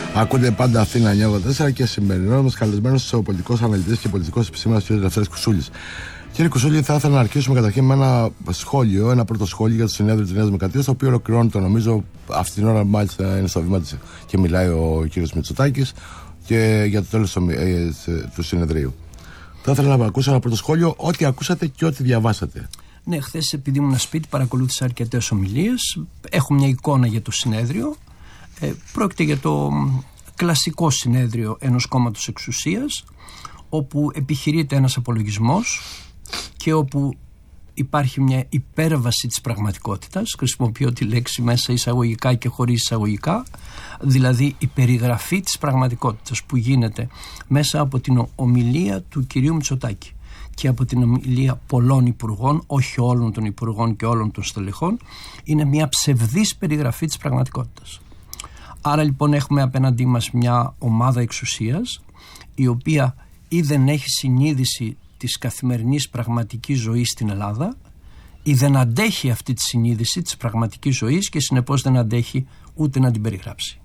Ακούτε πάντα Αθήνα 984 και σημερινό μας καλεσμένος ο πολιτικός αναλυτής και πολιτικός επιστήμονας κ. Ελευθέρης Κουσούλης. Κύριε Κουσούλη, θα ήθελα να αρχίσουμε καταρχήν με ένα πρώτο σχόλιο για το συνέδριο της Νέας Δημοκρατίας, το οποίο ολοκληρώνεται, νομίζω, αυτή την ώρα μάλιστα είναι στο βήμα της και μιλάει ο κ. Μητσοτάκης και για το τέλος του συνεδρίου. Θα ήθελα να ακούσω ένα πρώτο σχόλιο, ό,τι ακούσατε και ό,τι διαβάσατε. Ναι, χθες επειδή ήμουν σπίτι, παρακολούθησα αρκετές ομιλίες. Έχω μια εικόνα για το συνέδριο. Πρόκειται για το κλασικό συνέδριο ενός κόμματος εξουσίας, όπου επιχειρείται ένας απολογισμός και όπου υπάρχει μια υπέρβαση της πραγματικότητας. Χρησιμοποιώ τη λέξη μέσα εισαγωγικά και χωρίς εισαγωγικά, δηλαδή η περιγραφή της πραγματικότητας που γίνεται μέσα από την ομιλία του κυρίου Μητσοτάκη και από την ομιλία πολλών υπουργών, όχι όλων των υπουργών και όλων των στελεχών. Είναι μια ψευδής περιγραφή της πραγματικότητας. Άρα λοιπόν έχουμε απέναντί μας μια ομάδα εξουσίας, η οποία ή δεν έχει συνείδηση της καθημερινής πραγματικής ζωής στην Ελλάδα, ή δεν αντέχει αυτή τη συνείδηση της πραγματικής ζωής και συνεπώς δεν αντέχει ούτε να την περιγράψει.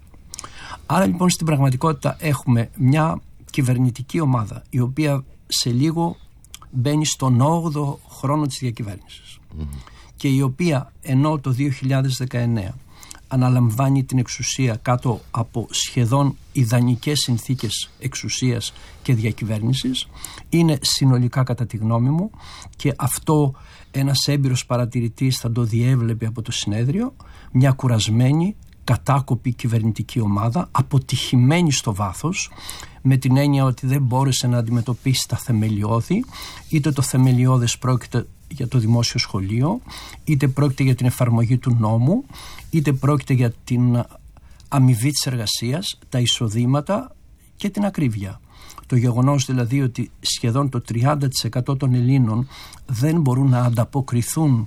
Άρα λοιπόν στην πραγματικότητα έχουμε μια κυβερνητική ομάδα, η οποία σε λίγο μπαίνει στον 8ο χρόνο της διακυβέρνησης και η οποία ενώ το 2019 αναλαμβάνει την εξουσία κάτω από σχεδόν ιδανικές συνθήκες εξουσίας και διακυβέρνησης, είναι συνολικά, κατά τη γνώμη μου, και αυτό ένας έμπειρος παρατηρητής θα το διέβλεπε από το συνέδριο, μια κουρασμένη, κατάκοπη κυβερνητική ομάδα, αποτυχημένη στο βάθος, με την έννοια ότι δεν μπόρεσε να αντιμετωπίσει τα θεμελιώδη, είτε το θεμελιώδες πρόκειται για το δημόσιο σχολείο, είτε πρόκειται για την εφαρμογή του νόμου, είτε πρόκειται για την αμοιβή της εργασίας, τα εισοδήματα και την ακρίβεια. Το γεγονός δηλαδή ότι σχεδόν το 30% των Ελλήνων δεν μπορούν να ανταποκριθούν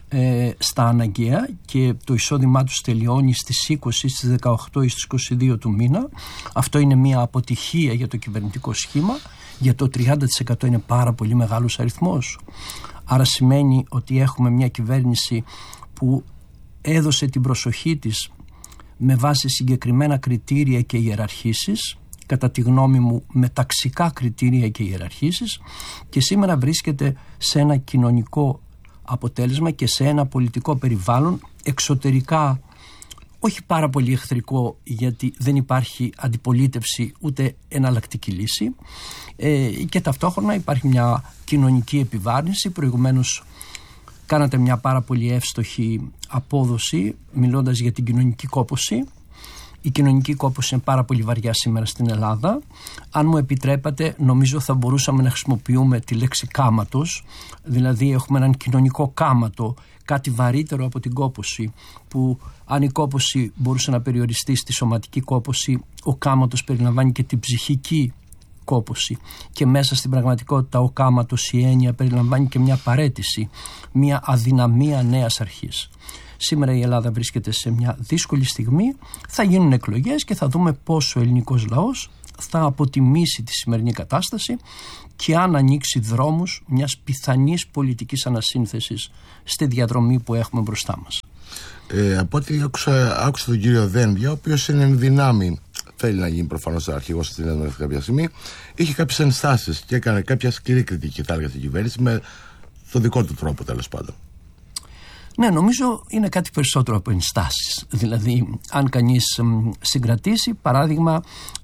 στα αναγκαία και το εισόδημά τους τελειώνει στις 20, στις 18 ή στις 22 του μήνα. Αυτό είναι μια αποτυχία για το κυβερνητικό σχήμα, για το 30% είναι πάρα πολύ μεγάλος αριθμός. Άρα σημαίνει ότι έχουμε μια κυβέρνηση που έδωσε την προσοχή της με βάση συγκεκριμένα κριτήρια και ιεραρχήσεις, κατά τη γνώμη μου με ταξικά κριτήρια και ιεραρχήσεις, και σήμερα βρίσκεται σε ένα κοινωνικό αποτέλεσμα και σε ένα πολιτικό περιβάλλον εξωτερικά όχι πάρα πολύ εχθρικό, γιατί δεν υπάρχει αντιπολίτευση ούτε εναλλακτική λύση, και ταυτόχρονα υπάρχει μια κοινωνική επιβάρυνση. Προηγουμένως κάνατε μια πάρα πολύ εύστοχη απόδοση μιλώντας για την κοινωνική κόπωση. Η κοινωνική κόπωση είναι πάρα πολύ βαριά σήμερα στην Ελλάδα. Αν μου επιτρέπατε, νομίζω θα μπορούσαμε να χρησιμοποιούμε τη λέξη κάματος, δηλαδή έχουμε έναν κοινωνικό κάματο, κάτι βαρύτερο από την κόπωση, που αν η κόπωση μπορούσε να περιοριστεί στη σωματική κόπωση, ο κάματος περιλαμβάνει και την ψυχική κόπωση, και μέσα στην πραγματικότητα ο κάματος, η έννοια, περιλαμβάνει και μια παραίτηση, μια αδυναμία νέας αρχής. Σήμερα η Ελλάδα βρίσκεται σε μια δύσκολη στιγμή, θα γίνουν εκλογές και θα δούμε πώς ο ελληνικός λαός θα αποτιμήσει τη σημερινή κατάσταση και αν ανοίξει δρόμους μιας πιθανής πολιτικής ανασύνθεσης στη διαδρομή που έχουμε μπροστά μας. Από ό,τι άκουσα τον κύριο Δένδια, ο οποίος είναι εν δυνάμει, θέλει να γίνει προφανώς αρχηγός στην Ελλάδα κάποια στιγμή, είχε κάποιες ενστάσεις και έκανε κάποια σκληρή κριτική, θα έλεγα, στην κυβέρνηση, με το δικό του τρόπο, τέλος πάντων. Ναι, νομίζω είναι κάτι περισσότερο από ενστάσεις. Δηλαδή, αν κανείς συγκρατήσει, παράδειγμα,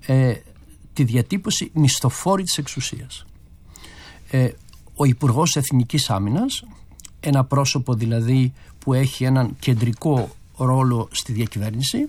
τη διατύπωση μισθοφόρη της εξουσίας. Ο Υπουργός Εθνικής Άμυνας, ένα πρόσωπο δηλαδή που έχει έναν κεντρικό ρόλο στη διακυβέρνηση,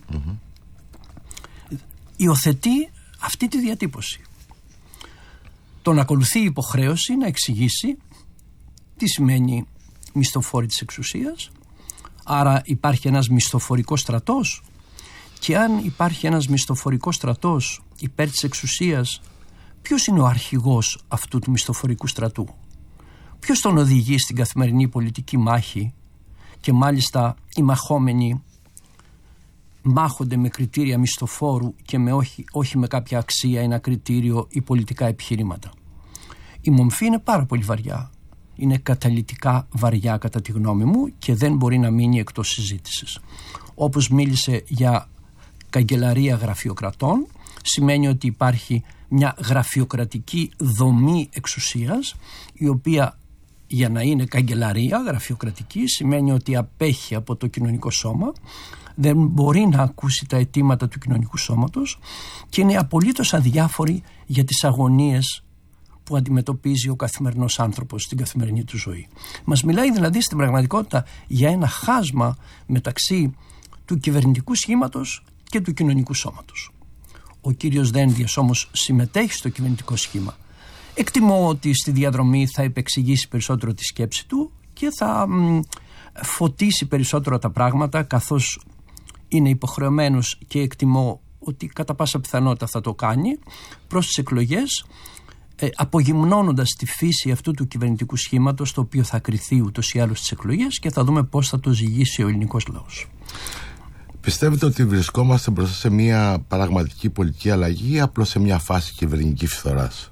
υιοθετεί αυτή τη διατύπωση. Τον ακολουθεί η υποχρέωση να εξηγήσει τι σημαίνει μισθοφόρη της εξουσίας. Άρα υπάρχει ένας μισθοφορικός στρατός, και αν υπάρχει ένας μισθοφορικός στρατός υπέρ της εξουσίας, ποιος είναι ο αρχηγός αυτού του μισθοφορικού στρατού? Ποιος τον οδηγεί στην καθημερινή πολιτική μάχη? Και μάλιστα οι μαχόμενοι μάχονται με κριτήρια μισθοφόρου και όχι με κάποια αξία, ένα κριτήριο ή πολιτικά επιχειρήματα. Η μομφή είναι πάρα πολύ βαριά. Είναι καταλυτικά βαριά κατά τη γνώμη μου και δεν μπορεί να μείνει εκτός συζήτησης. Όπως μίλησε για καγκελαρία γραφειοκρατών, σημαίνει ότι υπάρχει μια γραφειοκρατική δομή εξουσίας, η οποία για να είναι καγκελαρία γραφειοκρατική σημαίνει ότι απέχει από το κοινωνικό σώμα, δεν μπορεί να ακούσει τα αιτήματα του κοινωνικού σώματος και είναι απολύτως αδιάφορη για τις αγωνίες που αντιμετωπίζει ο καθημερινός άνθρωπος στην καθημερινή του ζωή. Μας μιλάει δηλαδή στην πραγματικότητα για ένα χάσμα μεταξύ του κυβερνητικού σχήματος και του κοινωνικού σώματος. Ο κύριος Δένδιας όμως συμμετέχει στο κυβερνητικό σχήμα. Εκτιμώ ότι στη διαδρομή θα επεξηγήσει περισσότερο τη σκέψη του και θα φωτίσει περισσότερο τα πράγματα, καθώς είναι υποχρεωμένος, και εκτιμώ ότι κατά πάσα πιθανότητα θα το κάνει προς τις εκλογές, απογυμνώνοντας τη φύση αυτού του κυβερνητικού σχήματος, το οποίο θα κριθεί ούτως ή άλλως στις εκλογές, και θα δούμε πώς θα το ζυγίσει ο ελληνικός λαός. Πιστεύετε ότι βρισκόμαστε μπροστά σε μια πραγματική πολιτική αλλαγή ή απλώς σε μια φάση κυβερνητικής φθοράς?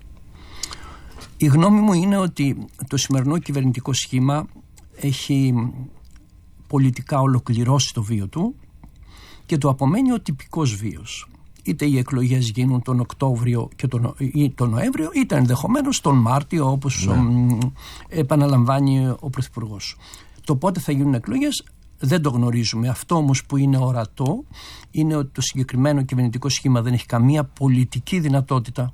Η γνώμη μου είναι ότι το σημερινό κυβερνητικό σχήμα έχει πολιτικά ολοκληρώσει το βίο του και του απομένει ο τυπικός βίος. Είτε οι εκλογές γίνουν τον Οκτώβριο ή τον Νοέμβριο, είτε ενδεχομένως τον Μάρτιο, όπως επαναλαμβάνει ο Πρωθυπουργός. Το πότε θα γίνουν εκλογές δεν το γνωρίζουμε. Αυτό όμως που είναι ορατό είναι ότι το συγκεκριμένο κυβερνητικό σχήμα δεν έχει καμία πολιτική δυνατότητα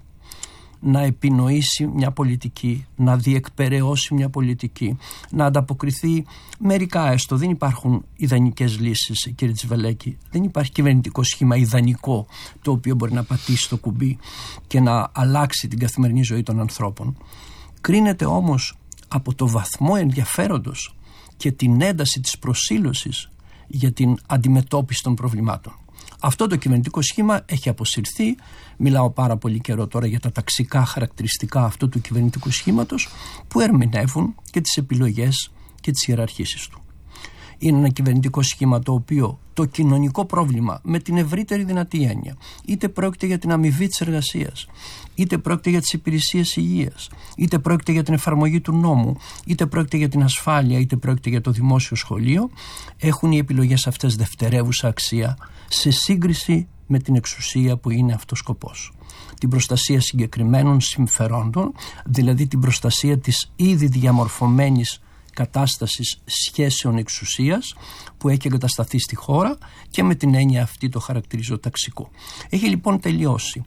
να επινοήσει μια πολιτική, να διεκπεραιώσει μια πολιτική, να ανταποκριθεί μερικά έστω. Δεν υπάρχουν ιδανικές λύσεις, κύριε Τσιβελέκη. Δεν υπάρχει κυβερνητικό σχήμα ιδανικό, το οποίο μπορεί να πατήσει το κουμπί και να αλλάξει την καθημερινή ζωή των ανθρώπων. Κρίνεται όμως από το βαθμό ενδιαφέροντος και την ένταση της προσήλωσης για την αντιμετώπιση των προβλημάτων. Αυτό το κυβερνητικό σχήμα έχει αποσυρθεί. Μιλάω πάρα πολύ καιρό τώρα για τα ταξικά χαρακτηριστικά αυτού του κυβερνητικού σχήματος, που ερμηνεύουν και τις επιλογές και τις ιεραρχήσεις του. Είναι ένα κυβερνητικό σχήμα το οποίο το κοινωνικό πρόβλημα με την ευρύτερη δυνατή έννοια, είτε πρόκειται για την αμοιβή της εργασίας, είτε πρόκειται για τις υπηρεσίες υγείας, είτε πρόκειται για την εφαρμογή του νόμου, είτε πρόκειται για την ασφάλεια, είτε πρόκειται για το δημόσιο σχολείο, έχουν οι επιλογές αυτές δευτερεύουσα αξία σε σύγκριση με την εξουσία που είναι αυτός σκοπός. Την προστασία συγκεκριμένων συμφερόντων, δηλαδή την προστασία της ήδη διαμορφωμένης κατάστασης σχέσεων εξουσίας που έχει εγκατασταθεί στη χώρα, και με την έννοια αυτή το χαρακτηρίζω ταξικό. Έχει λοιπόν τελειώσει.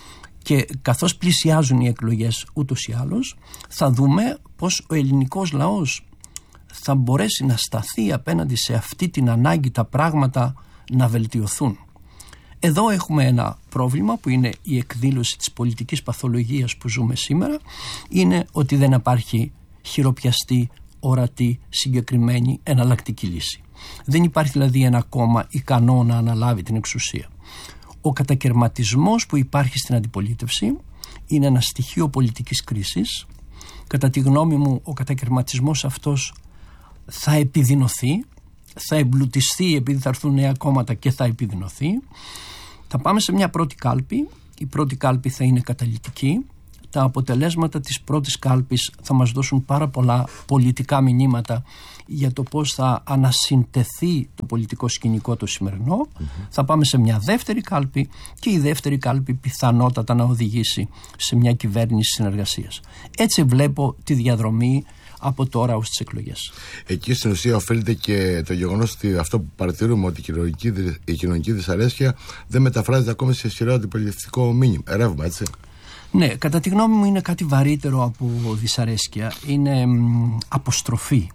Και καθώς πλησιάζουν οι εκλογές ούτως ή άλλως, θα δούμε πως ο ελληνικός λαός θα μπορέσει να σταθεί απέναντι σε αυτή την ανάγκη τα πράγματα να βελτιωθούν. Εδώ έχουμε ένα πρόβλημα που είναι η εκδήλωση της πολιτικής παθολογίας που ζούμε σήμερα. Είναι ότι δεν υπάρχει χειροπιαστή, ορατή, συγκεκριμένη εναλλακτική λύση. Δεν υπάρχει δηλαδή ένα κόμμα ικανό να αναλάβει την εξουσία. Ο κατακερματισμός που υπάρχει στην αντιπολίτευση είναι ένα στοιχείο πολιτικής κρίσης. Κατά τη γνώμη μου, ο κατακερματισμός αυτός θα επιδεινωθεί, θα εμπλουτιστεί επειδή θα έρθουν νέα κόμματα και θα επιδεινωθεί. Θα πάμε σε μια πρώτη κάλπη. Η πρώτη κάλπη θα είναι καταλυτική. Τα αποτελέσματα της πρώτης κάλπης θα μας δώσουν πάρα πολλά πολιτικά μηνύματα για το πώς θα ανασυντεθεί το πολιτικό σκηνικό το σημερινό. Θα πάμε σε μια δεύτερη κάλπη και η δεύτερη κάλπη πιθανότατα να οδηγήσει σε μια κυβέρνηση συνεργασίας. Έτσι βλέπω τη διαδρομή από τώρα ως τις εκλογές. Εκεί στην ουσία οφείλεται και το γεγονός ότι αυτό που παρατηρούμε, ότι η κοινωνική δυσαρέσκεια δεν μεταφράζεται ακόμη σε ισχυρό αντιπολιτευτικό ρεύμα, έτσι. Ναι, κατά τη γνώμη μου είναι κάτι βαρύτερο από δυσαρέσκεια. Είναι αποστροφή.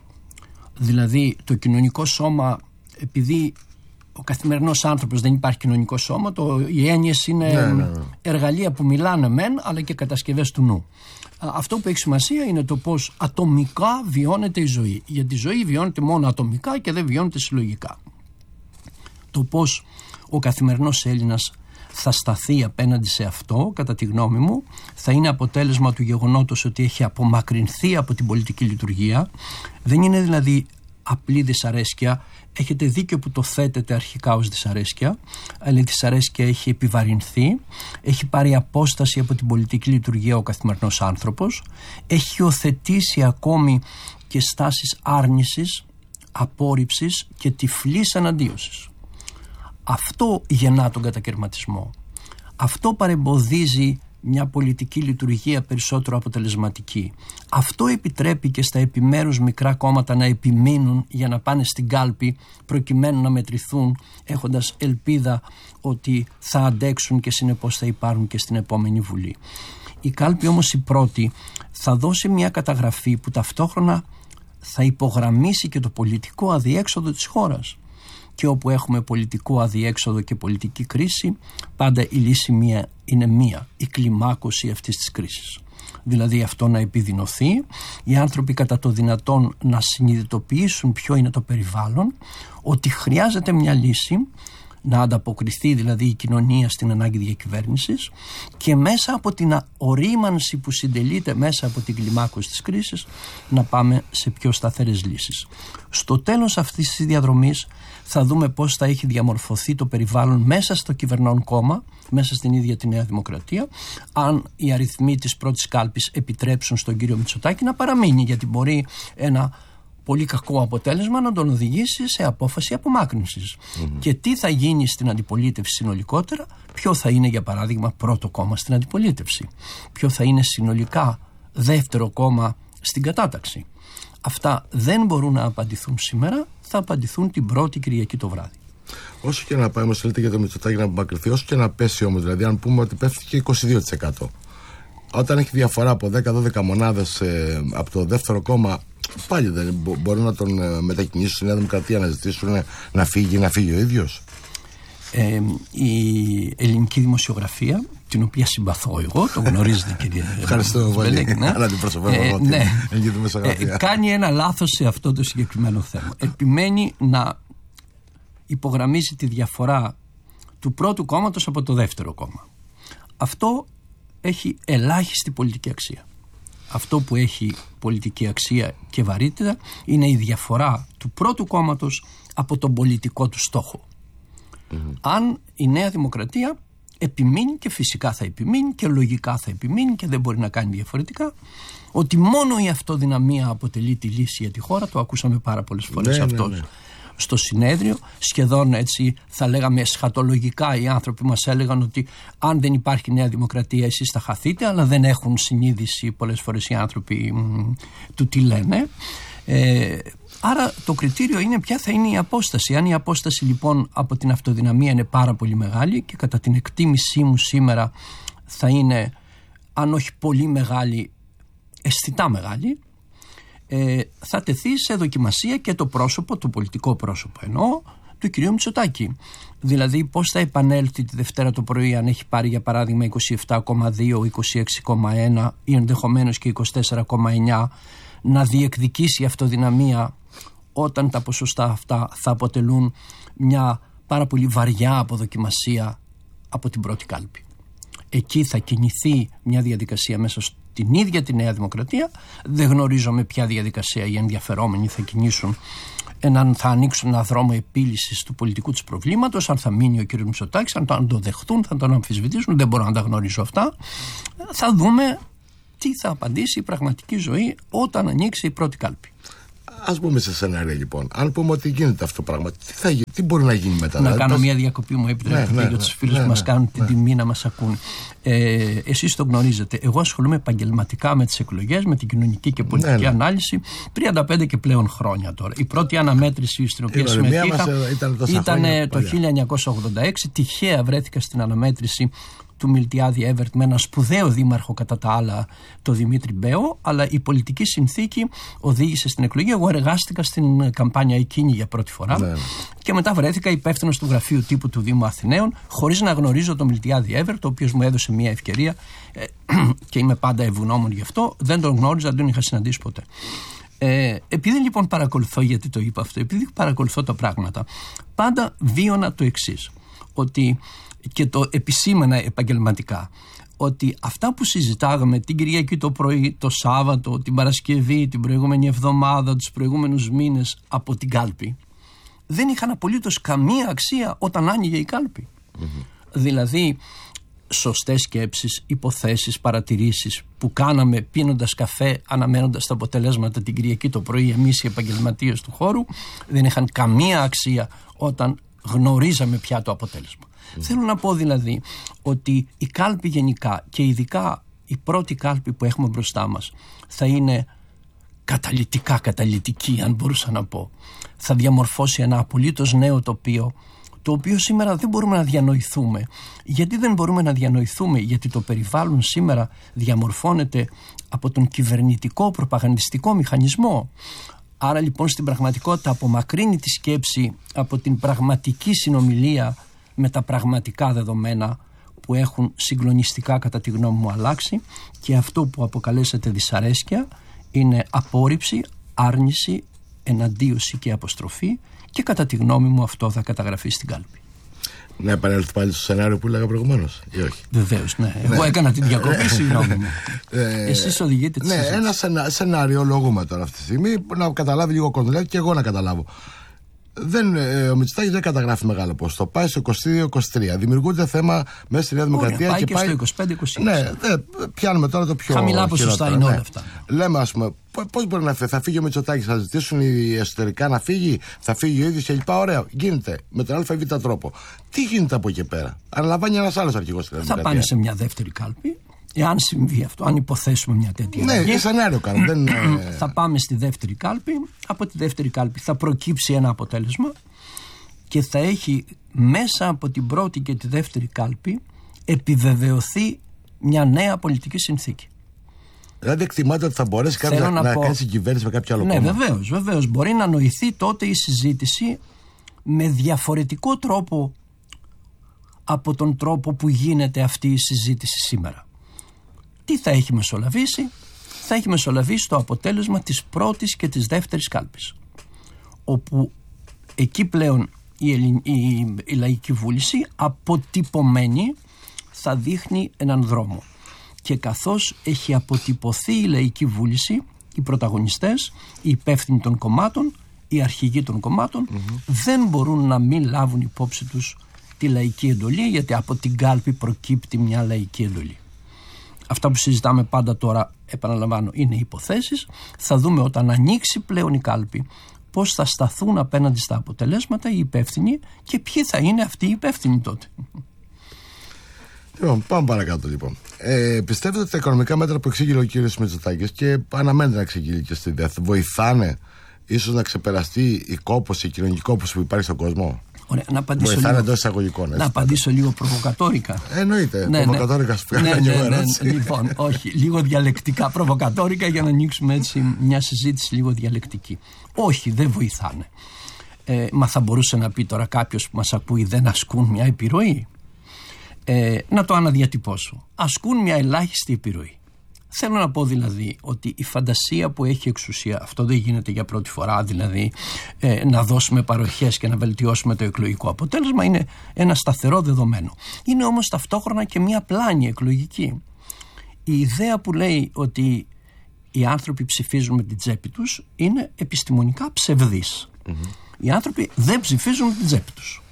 Δηλαδή το κοινωνικό σώμα, επειδή ο καθημερινός άνθρωπος δεν υπάρχει κοινωνικό σώμα, οι έννοιες είναι εργαλεία που μιλάνε μεν, αλλά και κατασκευές του νου. Αυτό που έχει σημασία είναι το πώς ατομικά βιώνεται η ζωή. Γιατί η ζωή βιώνεται μόνο ατομικά και δεν βιώνεται συλλογικά. Το πώς ο καθημερινός Έλληνας θα σταθεί απέναντι σε αυτό, κατά τη γνώμη μου, θα είναι αποτέλεσμα του γεγονότος ότι έχει απομακρυνθεί από την πολιτική λειτουργία. Δεν είναι δηλαδή απλή δυσαρέσκεια. Έχετε δίκιο που το θέτετε αρχικά ως δυσαρέσκεια, αλλά η δυσαρέσκεια έχει επιβαρυνθεί, έχει πάρει απόσταση από την πολιτική λειτουργία ο καθημερινός άνθρωπος, έχει υιοθετήσει ακόμη και στάσεις άρνησης, απόρριψης και τυφλής αναντίωσης. Αυτό γεννά τον κατακερματισμό. Αυτό παρεμποδίζει μια πολιτική λειτουργία περισσότερο αποτελεσματική. Αυτό επιτρέπει και στα επιμέρους μικρά κόμματα να επιμείνουν για να πάνε στην κάλπη προκειμένου να μετρηθούν, έχοντας ελπίδα ότι θα αντέξουν και συνεπώς θα υπάρχουν και στην επόμενη Βουλή. Η κάλπη όμως η πρώτη θα δώσει μια καταγραφή που ταυτόχρονα θα υπογραμμίσει και το πολιτικό αδιέξοδο της χώρας. Και όπου έχουμε πολιτικό αδιέξοδο και πολιτική κρίση, πάντα η λύση είναι μία, η κλιμάκωση αυτής της κρίσης. Δηλαδή αυτό να επιδεινωθεί, οι άνθρωποι κατά το δυνατόν να συνειδητοποιήσουν ποιο είναι το περιβάλλον, ότι χρειάζεται μια λύση, να ανταποκριθεί δηλαδή η κοινωνία στην ανάγκη διακυβέρνησης και μέσα από την ορίμανση που συντελείται μέσα από την κλιμάκωση της κρίσης να πάμε σε πιο σταθερές λύσεις. Στο τέλος αυτής της διαδρομής θα δούμε πώς θα έχει διαμορφωθεί το περιβάλλον μέσα στο κυβερνών κόμμα, μέσα στην ίδια τη Νέα Δημοκρατία, αν οι αριθμοί της πρώτης κάλπης επιτρέψουν στον κύριο Μητσοτάκη να παραμείνει, γιατί μπορεί ένα πολύ κακό αποτέλεσμα να τον οδηγήσει σε απόφαση απομάκρυνσης. Και τι θα γίνει στην αντιπολίτευση συνολικότερα, ποιο θα είναι για παράδειγμα πρώτο κόμμα στην αντιπολίτευση, ποιο θα είναι συνολικά δεύτερο κόμμα στην κατάταξη. Αυτά δεν μπορούν να απαντηθούν σήμερα, θα απαντηθούν την πρώτη Κυριακή το βράδυ. Όσο και να πάει όμως θέλετε για το Μητσοτάκη να απομακρυνθεί, όσο και να πέσει όμως, δηλαδή αν πούμε ότι πέφτει και 22%. Όταν έχει διαφορά από 10-12 μονάδες από το δεύτερο κόμμα, πάλι δεν μπορούν να τον μετακινήσουν στη Νέα Δημοκρατία, να ζητήσουν να φύγει ο ίδιος. Η ελληνική δημοσιογραφία, την οποία συμπαθώ εγώ, το γνωρίζετε κύριε. Ευχαριστώ πολύ. Κάνει ένα λάθος σε αυτό το συγκεκριμένο θέμα. Επιμένει να υπογραμμίζει τη διαφορά του πρώτου κόμματος από το δεύτερο κόμμα. Αυτό έχει ελάχιστη πολιτική αξία. Αυτό που έχει πολιτική αξία και βαρύτητα είναι η διαφορά του πρώτου κόμματος από τον πολιτικό του στόχο. Αν η Νέα Δημοκρατία επιμείνει, και φυσικά θα επιμείνει και λογικά θα επιμείνει και δεν μπορεί να κάνει διαφορετικά, ότι μόνο η αυτοδυναμία αποτελεί τη λύση για τη χώρα, το ακούσαμε πάρα πολλές φορές στο συνέδριο, σχεδόν έτσι θα λέγαμε εσχατολογικά οι άνθρωποι μας έλεγαν ότι αν δεν υπάρχει Νέα Δημοκρατία εσείς θα χαθείτε, αλλά δεν έχουν συνείδηση πολλές φορές οι άνθρωποι του τι λένε. Άρα το κριτήριο είναι ποια θα είναι η απόσταση. Αν η απόσταση λοιπόν από την αυτοδυναμία είναι πάρα πολύ μεγάλη, και κατά την εκτίμησή μου σήμερα θα είναι, αν όχι πολύ μεγάλη, αισθητά μεγάλη, θα τεθεί σε δοκιμασία και το πρόσωπο, το πολιτικό πρόσωπο εννοώ, του κυρίου Μητσοτάκη. Δηλαδή πώς θα επανέλθει τη Δευτέρα το πρωί, αν έχει πάρει για παράδειγμα 27,2, 26,1 ή ενδεχομένως και 24,9, να διεκδικήσει αυτοδυναμία όταν τα ποσοστά αυτά θα αποτελούν μια πάρα πολύ βαριά αποδοκιμασία από την πρώτη κάλπη. Εκεί θα κινηθεί μια διαδικασία μέσα στην ίδια τη Νέα Δημοκρατία. Δεν γνωρίζω με ποια διαδικασία οι ενδιαφερόμενοι θα κινήσουν, αν θα ανοίξουν ένα δρόμο επίλυσης του πολιτικού τους προβλήματος, αν θα μείνει ο κ. Μητσοτάκης, αν το δεχτούν, θα τον αμφισβητήσουν, δεν μπορώ να τα γνωρίζω αυτά. Θα δούμε τι θα απαντήσει η πραγματική ζωή όταν ανοίξει η πρώτη κάλπη. Ας μπούμε σε σενάρια λοιπόν. Αν πούμε ότι γίνεται αυτό το πράγμα, τι μπορεί να γίνει μετά? Να κάνω μια διακοπή, μου επιτρέπετε, για τους φίλους που μας κάνουν την τιμή να μας ακούν. Εσείς το γνωρίζετε. Εγώ ασχολούμαι επαγγελματικά με τις εκλογές, με την κοινωνική και πολιτική ανάλυση 35 και πλέον χρόνια τώρα. Η πρώτη αναμέτρηση στην οποία συμμετείχα ήταν το 1986. Τυχαία βρέθηκα στην αναμέτρηση του Μιλτιάδη Εύερτ με ένα σπουδαίο δήμαρχο κατά τα άλλα, το Δημήτρη Μπέο, αλλά η πολιτική συνθήκη οδήγησε στην εκλογή. Εγώ εργάστηκα στην καμπάνια εκείνη για πρώτη φορά και μετά βρέθηκα υπεύθυνος του γραφείου τύπου του Δήμου Αθηναίων, χωρίς να γνωρίζω τον Μιλτιάδη Εύερτ, ο οποίος μου έδωσε μια ευκαιρία και είμαι πάντα ευγνώμων γι' αυτό. Δεν τον γνώριζα, δεν τον είχα συναντήσει ποτέ. Επειδή λοιπόν παρακολουθώ, γιατί το είπα αυτό, επειδή παρακολουθώ τα πράγματα, πάντα βίωνα το εξής, ότι, και το επισήμανα επαγγελματικά, ότι αυτά που συζητάγαμε την Κυριακή το πρωί, το Σάββατο, την Παρασκευή, την προηγούμενη εβδομάδα, τους προηγούμενους μήνες από την κάλπη, δεν είχαν απολύτως καμία αξία όταν άνοιγε η κάλπη. Δηλαδή σωστές σκέψεις, υποθέσεις, παρατηρήσεις που κάναμε πίνοντας καφέ, αναμένοντας τα αποτελέσματα την Κυριακή το πρωί εμείς οι επαγγελματίες του χώρου, δεν είχαν καμία αξία όταν γνωρίζαμε πια το αποτέλεσμα. Θέλω να πω δηλαδή ότι η κάλπη γενικά και ειδικά η πρώτη κάλπη που έχουμε μπροστά μας θα είναι καταλυτική, αν μπορούσα να πω. Θα διαμορφώσει ένα απολύτως νέο τοπίο, το οποίο σήμερα δεν μπορούμε να διανοηθούμε. Γιατί δεν μπορούμε να διανοηθούμε? Γιατί το περιβάλλον σήμερα διαμορφώνεται από τον κυβερνητικό προπαγανδιστικό μηχανισμό. Άρα λοιπόν στην πραγματικότητα απομακρύνει τη σκέψη από την πραγματική συνομιλία με τα πραγματικά δεδομένα που έχουν συγκλονιστικά κατά τη γνώμη μου αλλάξει, και αυτό που αποκαλέσατε δυσαρέσκεια είναι απόρριψη, άρνηση, εναντίωση και αποστροφή, και κατά τη γνώμη μου αυτό θα καταγραφεί στην κάλπη. Να επανέλθω πάλι στο σενάριο που έλεγα προηγουμένως, ή όχι? Βεβαίως, ναι. Εγώ έκανα την διακοπή, συγγνώμη μου. Εσείς οδηγείτε τη συζήτηση. Ένα σενάριο λογούμε τώρα αυτή τη στιγμή, να καταλάβει λίγο ο κόσμος, και εγώ να καταλάβω. Ο Μητσοτάκης δεν καταγράφει μεγάλο ποσοστό. Πάει στο 22-23. Δημιουργούνται θέμα μέσα στη Νέα Δημοκρατία. Πάει και στο 25-26. Ναι, πιάνουμε τώρα το πιο χαμηλά ποσοστά είναι όλα αυτά. Λέμε, ας πούμε, πώς μπορεί να φύγει? Θα φύγει ο Μητσοτάκης, θα ζητήσουν οι εσωτερικά να φύγει, θα φύγει ο ίδιος κλπ. Ωραίο. Γίνεται με τον ΑΒ τρόπο. Τι γίνεται από εκεί πέρα? Αναλαμβάνει ένας άλλος αρχηγός στη Νέα Δημοκρατία. Θα πάνε σε μια δεύτερη κάλπη. Εάν συμβεί αυτό, αν υποθέσουμε μια τέτοια αλλαγή, σενάριο κάνω. Θα πάμε στη δεύτερη κάλπη. Από τη δεύτερη κάλπη θα προκύψει ένα αποτέλεσμα και θα έχει μέσα από την πρώτη και τη δεύτερη κάλπη επιβεβαιωθεί μια νέα πολιτική συνθήκη. Δηλαδή εκτιμάται ότι θα μπορέσει κάποιος να κάνει συγκυβέρνηση με κάποιο άλλο κόμμα? Ναι, βεβαίως. Μπορεί να νοηθεί τότε η συζήτηση με διαφορετικό τρόπο από τον τρόπο που γίνεται αυτή η συζήτηση σήμερα. Τι θα έχει μεσολαβήσει? Θα έχει μεσολαβήσει το αποτέλεσμα της πρώτης και της δεύτερης κάλπης, όπου εκεί πλέον η Λαϊκή Βούληση αποτυπωμένη θα δείχνει έναν δρόμο, και καθώς έχει αποτυπωθεί η Λαϊκή Βούληση, οι πρωταγωνιστές, οι υπεύθυνοι των κομμάτων, οι αρχηγοί των κομμάτων δεν μπορούν να μην λάβουν υπόψη τους τη λαϊκή εντολή, γιατί από την κάλπη προκύπτει μια λαϊκή εντολή. Αυτά που συζητάμε πάντα τώρα, επαναλαμβάνω, είναι υποθέσεις. Θα δούμε όταν ανοίξει πλέον η κάλπη πώς θα σταθούν απέναντι στα αποτελέσματα οι υπεύθυνοι και ποιοι θα είναι αυτοί οι υπεύθυνοι τότε. Λοιπόν, πάμε παρακάτω λοιπόν. Πιστεύετε ότι τα οικονομικά μέτρα που εξήγηλε ο κύριος Μητσοτάκης, και αναμένεται να εξηγήλει και στη ΔΕΘ, βοηθάνε ίσως να ξεπεραστεί η κόπωση, η κοινωνική κόπωση που υπάρχει στον κόσμο? Ωραία, να απαντήσω λίγο προβοκατόρικα. Εννοείται, προβοκατόρικα σου κάνει ερώτηση. Λοιπόν, όχι, λίγο διαλεκτικά προβοκατόρικα, για να ανοίξουμε έτσι μια συζήτηση λίγο διαλεκτική. Όχι, δεν βοηθάνε. Μα θα μπορούσε να πει τώρα κάποιος που μας ακούει, δεν ασκούν μια επιρροή? Να το αναδιατυπώσω. Ασκούν μια ελάχιστη επιρροή. Θέλω να πω δηλαδή ότι η φαντασία που έχει εξουσία, αυτό δεν γίνεται για πρώτη φορά, δηλαδή να δώσουμε παροχές και να βελτιώσουμε το εκλογικό αποτέλεσμα, είναι ένα σταθερό δεδομένο. Είναι όμως ταυτόχρονα και μια πλάνη εκλογική. Η ιδέα που λέει ότι οι άνθρωποι ψηφίζουν με την τσέπη τους είναι επιστημονικά ψευδής. Οι άνθρωποι δεν ψηφίζουν με την τσέπη τους.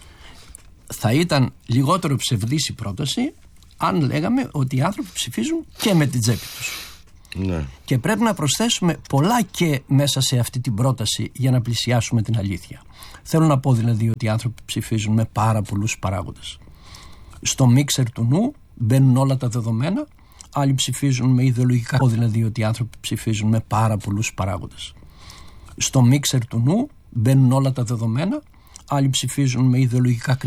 Θα ήταν λιγότερο ψευδής η πρόταση αν λέγαμε ότι οι άνθρωποι ψηφίζουν και με την τσέπη τους. Ναι. Και πρέπει να προσθέσουμε πολλά και μέσα σε αυτή την πρόταση για να πλησιάσουμε την αλήθεια. Θέλω να πω δηλαδή ότι οι άνθρωποι ψηφίζουν με πάρα πολλούς παράγοντες. Στο μίξερ του νου μπαίνουν όλα τα δεδομένα, άλλοι ψηφίζουν με ιδεολογικά. Δηλαδή ότι οι άνθρωποι ψηφίζουν με πάρα πολλούς παράγοντες. Στο μίξερ του νου μπαίνουν όλα τα δεδομένα, άλλοι ψηφίζουν με ιδεολογικά